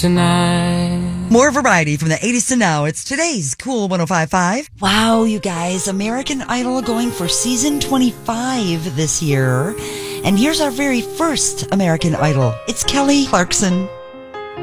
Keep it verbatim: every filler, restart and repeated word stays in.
tonight. More variety from the eighties to now. It's today's Cool one oh five point five. Wow, you guys. American Idol going for season twenty-five this year. And here's our very first American Idol. It's Kelly Clarkson.